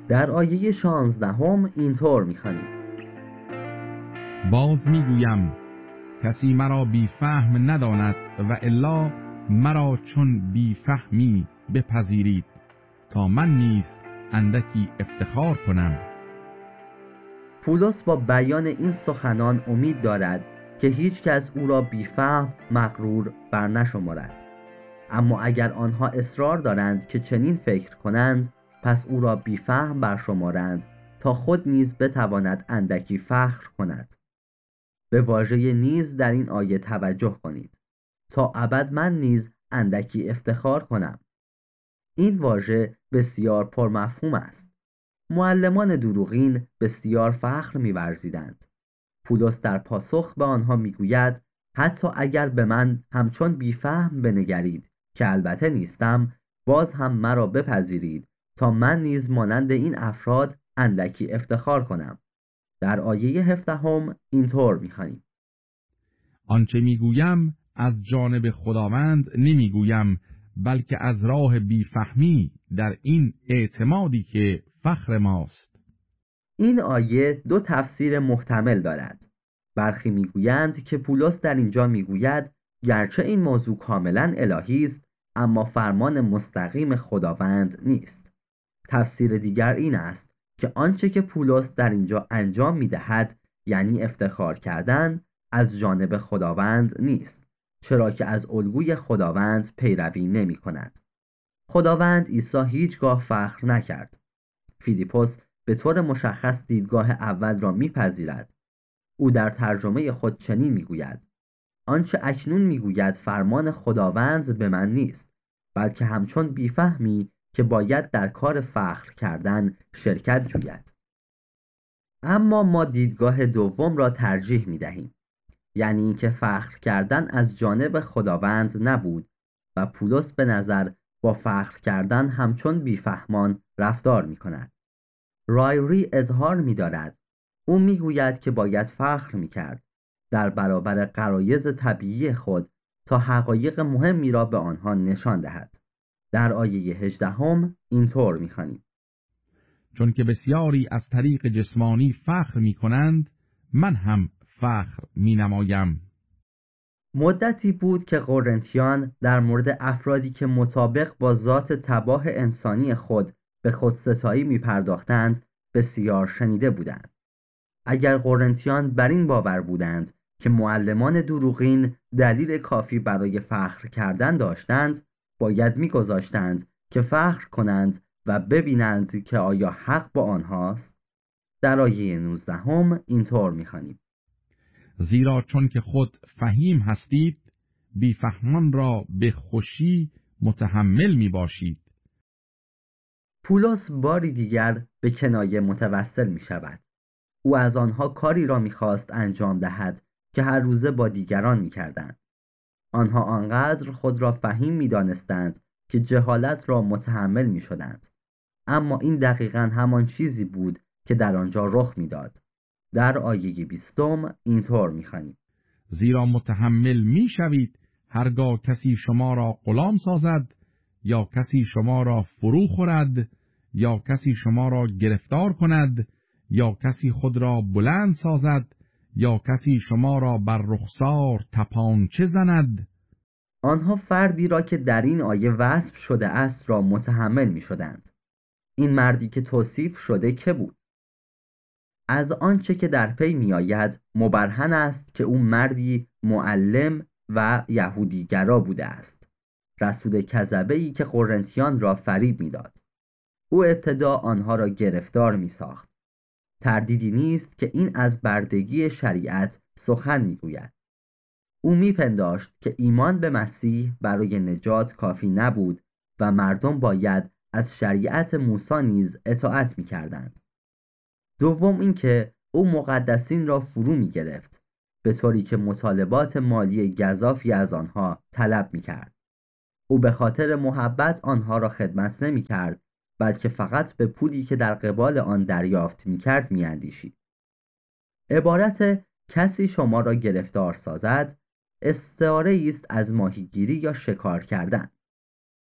در آیه 16 اینطور می‌خوانیم: باز میگویم کسی مرا بی فهم نداند و الا مرا چون بی فهمی بپذیرید تا من نیز اندکی افتخار کنم. پولس با بیان این سخنان امید دارد که هیچ کس او را بی‌فهم مغرور بر نشمارد. اما اگر آنها اصرار دارند که چنین فکر کنند، پس او را بی‌فهم برشمارند تا خود نیز بتواند اندکی فخر کند. به واژه نیز در این آیه توجه کنید: تا ابد من نیز اندکی افتخار کنم. این واژه بسیار پرمفهوم است. معلمان دروغین بسیار فخر می‌ورزیدند. پولس در پاسخ به آنها میگوید: حتی اگر به من همچون بی‌فهم بنگرید که البته نیستم، باز هم مرا بپذیرید تا من نیز مانند این افراد اندکی افتخار کنم. در آیه 17 اینطور می‌خوانیم: آنچه میگویم از جانب خداوند نمیگویم، بلکه از راه بیفهمی در این اعتمادی که فخر ماست. این آیه دو تفسیر محتمل دارد. برخی میگویند که پولس در اینجا میگوید گرچه این موضوع کاملا الهی است، اما فرمان مستقیم خداوند نیست. تفسیر دیگر این است که آنچه که پولس در اینجا انجام میدهد، یعنی افتخار کردن، از جانب خداوند نیست، چرا که از الگوی خداوند پیروی نمی کند. خداوند عیسی هیچگاه فخر نکرد. فیلیپوس به طور مشخص دیدگاه اول را میپذیرد. او در ترجمه خود چنین میگوید: آنچه اکنون میگوید فرمان خداوند به من نیست، بلکه همچون بیفهمی که باید در کار فخر کردن شرکت جوید. اما ما دیدگاه دوم را ترجیح میدهیم، یعنی اینکه فخر کردن از جانب خداوند نبود و پولس به نظر با فخر کردن همچون بیفهمان رفتار میکند. رایری اظهار می‌دارد: او میگوید که باید فخر می‌کرد در برابر غرایز طبیعی خود تا حقایق مهمی را به آنها نشان دهد. در آیه 18 اینطور می‌خوانیم: چون که بسیاری از طریق جسمانی فخر می کنند، من هم فخر می نمایم. مدتی بود که قرنتیان در مورد افرادی که مطابق با ذات تباه انسانی خود به خودستایی می پرداختند بسیار شنیده بودند. اگر قرنتیان بر این باور بودند که معلمان دروغین دلیل کافی برای فخر کردن داشتند، باید می‌گذاشتند که فخر کنند و ببینند که آیا حق با آنهاست. در آیه 19 اینطور می‌خوانیم: زیرا چون که خود فهیم هستید، بیفهمان را به خوشی متحمل می باشید. پولس باری دیگر به کنایه متوسل می‌شود. او از آنها کاری را می‌خواست انجام دهد که هر روزه با دیگران می‌کردند. آنها آنقدر خود را فهیم می‌دانستند که جهالت را متحمل می‌شدند. اما این دقیقاً همان چیزی بود که در آنجا رخ می‌داد. در آیه 20 اینطور می‌خوانیم: زیرا متحمل می شوید هرگاه کسی شما را غلام سازد، یا کسی شما را فرو خورد، یا کسی شما را گرفتار کند، یا کسی خود را بلند سازد، یا کسی شما را بر رخسار تپانچه زند. آنها فردی را که در این آیه وصف شده است را متحمل می‌شدند. این مردی که توصیف شده که بود؟ از آنچه که در پی می‌آید مبرهن است که او مردی معلم و یهودیگرا بوده است، رسول کذبه‌ای که قرنتیان را فریب می‌داد. او ابتدا آنها را گرفتار می‌ساخت. تردیدی نیست که این از بردگی شریعت سخن می‌گوید. او می‌پنداشت که ایمان به مسیح برای نجات کافی نبود و مردم باید از شریعت موسی نیز اطاعت می‌کردند. دوم اینکه او مقدسین را فرو می‌گرفت، به طوری که مطالبات مالی گزافی از آنها طلب می‌کرد. او به خاطر محبت آنها را خدمت نمی‌کرد، بلکه فقط به پولی که در قبال آن دریافت می‌کرد می‌اندیشید. عبارت کسی شما را گرفتار سازد استعاره است از ماهیگیری یا شکار کردن.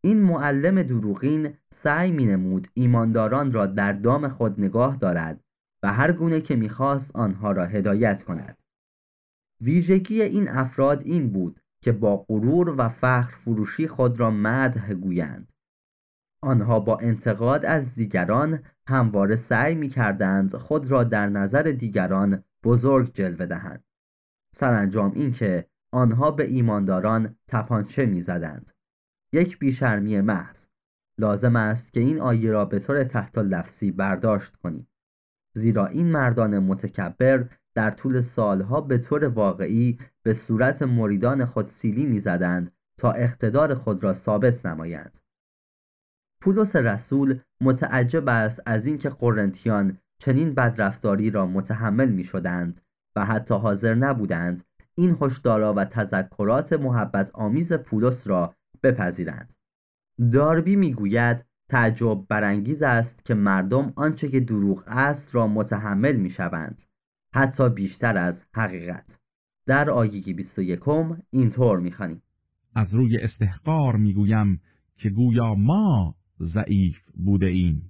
این معلم دروغین سعی می‌نمود ایمانداران را در دام خود نگاه دارد و هر گونه که می‌خواست آنها را هدایت کند. ویژگی این افراد این بود که با غرور و فخر فروشی خود را مدح گویند. آنها با انتقاد از دیگران همواره سعی می‌کردند خود را در نظر دیگران بزرگ جلوه دهند. سرانجام اینکه آنها به ایمانداران تپانچه می‌زدند. یک بیشرمی محض. لازم است که این آیه را به طور تحت لفظی برداشت کنید، زیرا این مردان متکبر در طول سالها به طور واقعی به صورت مریدان خود سیلی می‌زدند تا اقتدار خود را ثابت نمایند. پولس رسول متعجب است از اینکه قرنتیان چنین بدرفتاری را متحمل می‌شدند و حتی حاضر نبودند این هشدارا و تذکرات محبت آمیز پولس را بپذیرند. داربی میگوید تعجب برانگیز است که مردم آنچه که دروغ است را متحمل میشوند، حتی بیشتر از حقیقت. در آیه 21 اینطور میخوانیم: از روی استحقار میگویم که گویا ما ضعیف بوده ایم.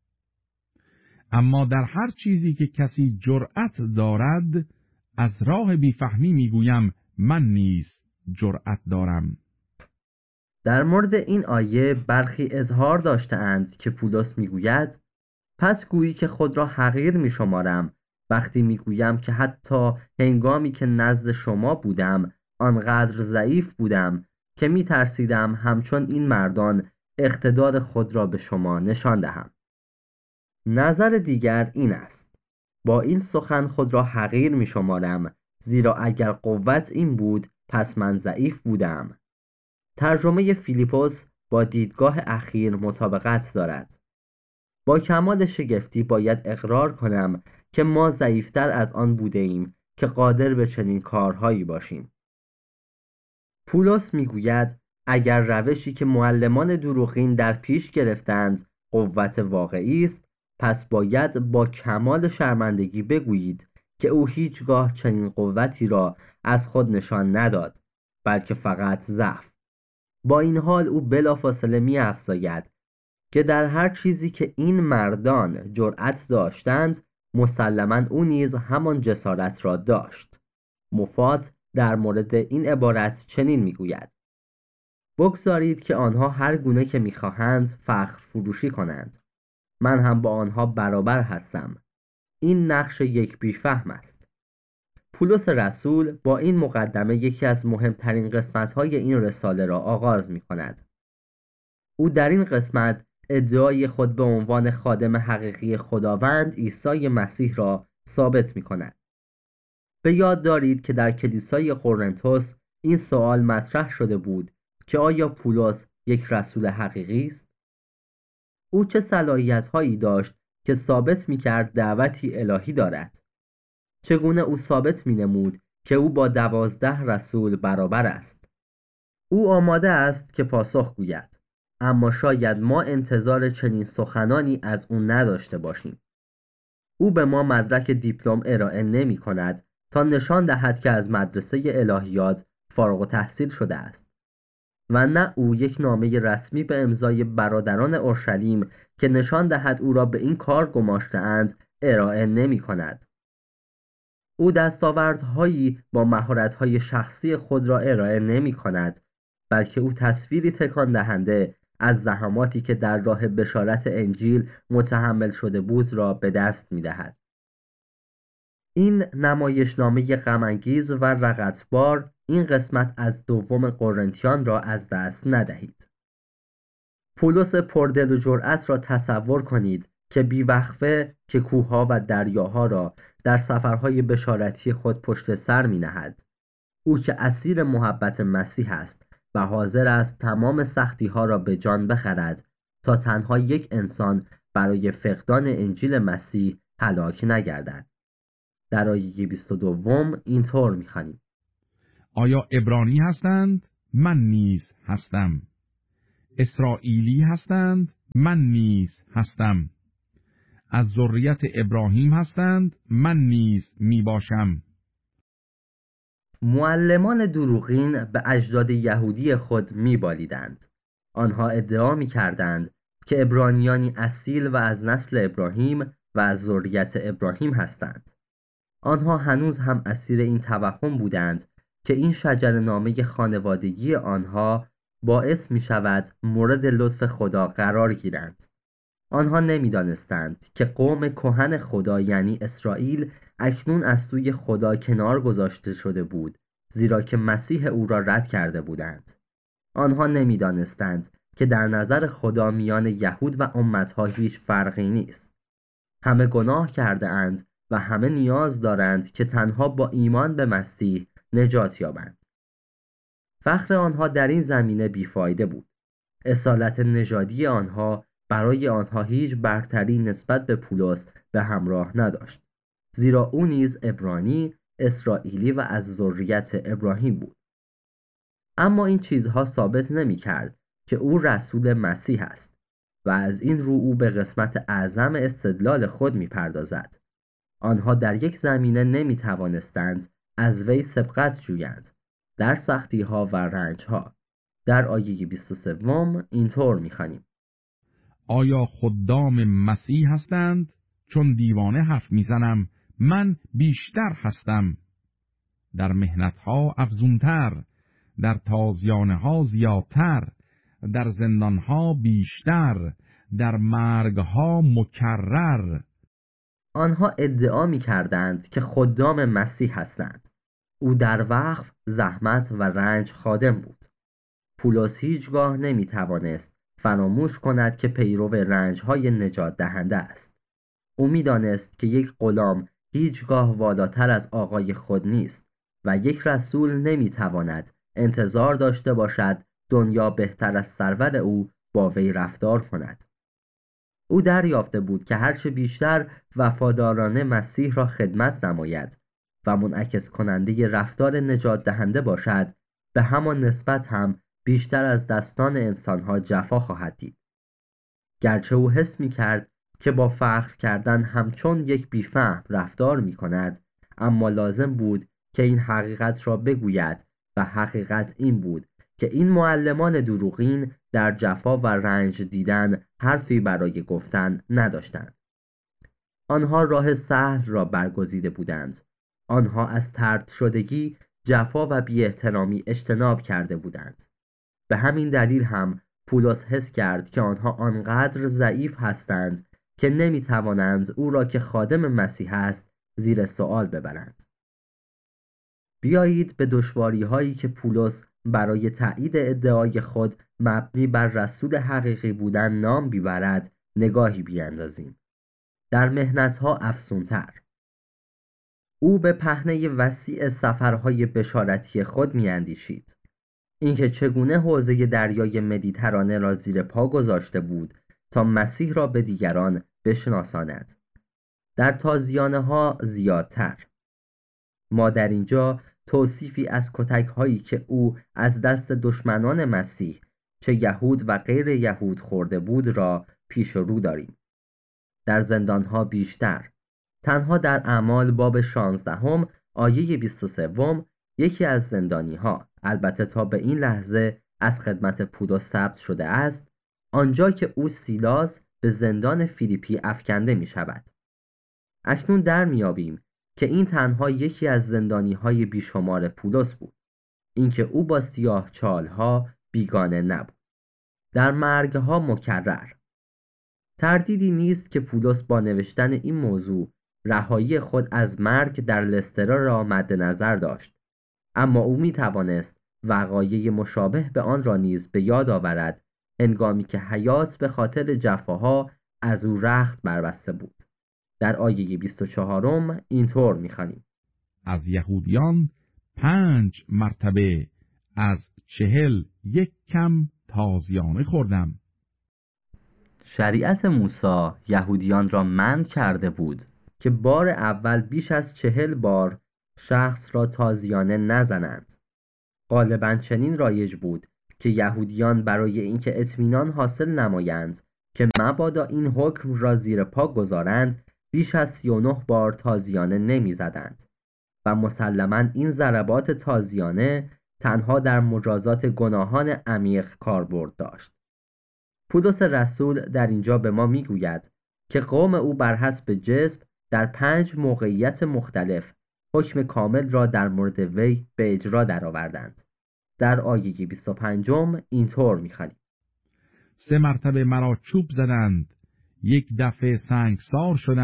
اما در هر چیزی که کسی جرأت دارد، از راه بیفهمی میگویم من نیز جرأت دارم. در مورد این آیه برخی اظهار داشته‌اند که پولس میگوید پس گویی که خود را حقیر میشمارم وقتی میگویم که حتی هنگامی که نزد شما بودم آنقدر ضعیف بودم که میترسیدم همچون این مردان اقتدار خود را به شما نشان دهم. نظر دیگر این است: با این سخن خود را حقیر میشمارم، زیرا اگر قوت این بود پس من ضعیف بودم. ترجمه فیلیپوس با دیدگاه اخیر مطابقت دارد. با کمال شگفتی باید اقرار کنم که ما ضعیفتر از آن بوده ایم که قادر به چنین کارهایی باشیم. پولس میگوید اگر روشی که معلمان دروغین در پیش گرفتند قوت واقعی است، پس باید با کمال شرمندگی بگویید که او هیچگاه چنین قوتی را از خود نشان نداد، بلکه فقط ضعف. با این حال او بلافاصله می‌افزاید که در هر چیزی که این مردان جرأت داشتند مسلماً او نیز همان جسارت را داشت. مفاد در مورد این عبارت چنین میگوید: بگذارید که آنها هر گونه که میخواهند فخر فروشی کنند، من هم با آنها برابر هستم. این نقش یک بیفهم است. پولس رسول با این مقدمه یکی از مهمترین قسمت‌های این رساله را آغاز می‌کند. او در این قسمت ادعای خود به عنوان خادم حقیقی خداوند عیسی مسیح را ثابت می‌کند. به یاد دارید که در کلیسای قرنتوس این سوال مطرح شده بود که آیا پولس یک رسول حقیقی است؟ او چه صلاحیت‌هایی داشت که ثابت می‌کرد دعوتی الهی دارد؟ چگونه او ثابت می‌نمود که او با 12 رسول برابر است؟ او آماده است که پاسخ گوید، اما شاید ما انتظار چنین سخنانی از او نداشته باشیم. او به ما مدرک دیپلم ارائه نمی‌کند تا نشان دهد که از مدرسه الهیات فارغ التحصیل شده است، و نه او یک نامه رسمی به امضای برادران اورشلیم که نشان دهد او را به این کار گماشته‌اند ارائه نمی‌کند. او دستاوردهایی با مهارت‌های شخصی خود را ارائه نمی‌کند، بلکه او تصویری تکان دهنده از زحماتی که در راه بشارت انجیل متحمل شده بود را به دست می‌دهد. این نمایشنامه غم‌انگیز و رقتبار این قسمت از دوم قرنتیان را از دست ندهید. پولس پردل و جرأت را تصور کنید که بیوقفه که کوهها و دریاها را در سفرهای بشارتی خود پشت سر می نهد. او که اسیر محبت مسیح است و حاضر است تمام سختی ها را به جان بخرد تا تنها یک انسان برای فقدان انجیل مسیح هلاک نگردد. در آیه 22 اینطور می خوانیم: آیا عبرانی هستند؟ من نیز هستم. اسرائیلی هستند؟ من نیز هستم. از ذریت ابراهیم هستند؟ من نیز می باشم. معلمان دروغین به اجداد یهودی خود می بالیدند. آنها ادعا می‌کردند که عبرانیانی اصیل و از نسل ابراهیم و از ذریت ابراهیم هستند. آنها هنوز هم اسیر این توهم بودند که این شجره‌نامه خانوادگی آنها باعث می شود مورد لطف خدا قرار گیرند. آنها نمی‌دانستند که قوم کهن خدا یعنی اسرائیل اکنون از سوی خدا کنار گذاشته شده بود، زیرا که مسیح او را رد کرده بودند. آنها نمی‌دانستند که در نظر خدا میان یهود و امتها هیچ فرقی نیست. همه گناه کرده اند و همه نیاز دارند که تنها با ایمان به مسیح نجات یابند. فخر آنها در این زمینه بیفایده بود. اصالت نژادی آنها برای آنها هیچ برتری نسبت به پولس به همراه نداشت، زیرا او نیز عبرانی، اسرائیلی و از ذریت ابراهیم بود. اما این چیزها ثابت نمی کرد که او رسول مسیح است و از این رو او به قسمت اعظم استدلال خود می پردازد. آنها در یک زمینه نمی توانستند از وی سبقت جویند، در سختی ها و رنج ها. در آیه 23 اینطور می خوانیم: آیا خدام مسیح هستند؟ چون دیوانه حرف میزنم، من بیشتر هستم. در مهنتها افزونتر، در تازیانه ها زیادتر، در زندانها بیشتر، در مرگها مکرر. آنها ادعا می کردند که خدام مسیح هستند. او در وقف، زحمت و رنج خادم بود. پولس هیچگاه نمی توانست فراموش کند که پیرو رنج‌های نجات دهنده است. او می دانست که یک غلام هیچگاه والاتر از آقای خود نیست و یک رسول نمی تواند انتظار داشته باشد دنیا بهتر از سرور او با وی رفتار کند. او دریافته بود که هرچه بیشتر وفادارانه مسیح را خدمت نماید و منعکس کننده رفتار نجات دهنده باشد، به همان نسبت هم بیشتر از دستان انسانها جفا خواهد دید. گرچه او حس می کرد که با فخر کردن همچون یک بیفهم رفتار می کند، اما لازم بود که این حقیقت را بگوید و حقیقت این بود که این معلمان دروغین در جفا و رنج دیدن حرفی برای گفتن نداشتند. آنها راه سهل را برگزیده بودند. آنها از طرد شدگی، جفا و بی احترامی اجتناب کرده بودند. به همین دلیل هم پولس حس کرد که آنها آنقدر ضعیف هستند که نمی توانند او را که خادم مسیح است زیر سوال ببرند. بیایید به دشواری هایی که پولس برای تایید ادعای خود مبنی بر رسول حقیقی بودن نام بیبرد نگاهی بیاندازیم. در مهنت‌ها افزونتر. او به پهنه وسیع سفرهای بشارتی خود میاندیشید. اینکه چگونه حوزه دریای مدیترانه را زیر پا گذاشته بود تا مسیح را به دیگران بشناساند. در تازیانه‌ها زیادتر. ما در اینجا توصیفی از کتک‌هایی که او از دست دشمنان مسیح، چه یهود و غیر یهود خورده بود را پیش رو داریم. در زندانها بیشتر. تنها در اعمال باب 16 آیه 23 یکی از زندانی‌ها، البته تا به این لحظه از خدمت پولس ثبت شده است، آنجا که او سیلاس به زندان فیلیپی افکنده می شود. اکنون در میابیم که این تنها یکی از زندانی‌های بیشمار پولس بود، اینکه او با سیاه چالها بیگانه نبود. در مرگها مکرر. تردیدی نیست که پولس با نوشتن این موضوع رهایی خود از مرگ در لسترا را مد نظر داشت، اما او می توانست وقایع مشابه به آن را نیز به یاد آورد هنگامی که حیات به خاطر جفاها از او رخت بربسته بود. در آیه 24 اینطور می خوانیم: از یهودیان 5 مرتبه از 41 کم تازیانه خوردم. شریعت موسی یهودیان را منع کرده بود که بار اول بیش از 40 بار شخص را تازیانه نزنند. غالباً چنین رایج بود که یهودیان برای اینکه اطمینان حاصل نمایند که مبادا این حکم را زیر پا گذارند، بیش از 39 بار تازیانه نمی زدند و مسلماً این ضربات تازیانه تنها در مجازات گناهان عمیق کاربرد داشت. پولس رسول در اینجا به ما میگوید که قوم او بر حسب جسم در 5 موقعیت مختلف حکم کامل را در مورد وی به اجرا درآوردند. در آیه 25 اینطور می‌خوانیم: 3 مرتبه مرا چوب زدند، 1 دفعه سنگسار شدند.